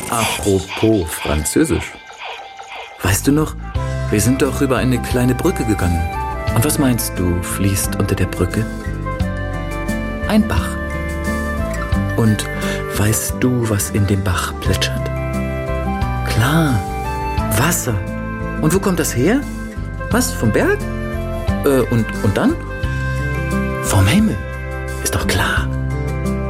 Apropos Französisch. Weißt du noch, wir sind doch über eine kleine Brücke gegangen. Und was meinst du, fließt unter der Brücke? Ein Bach. Und weißt du, was in dem Bach plätschert? Klar, Wasser. Und wo kommt das her? Was, vom Berg? Und dann? Vom Himmel. Ist doch klar.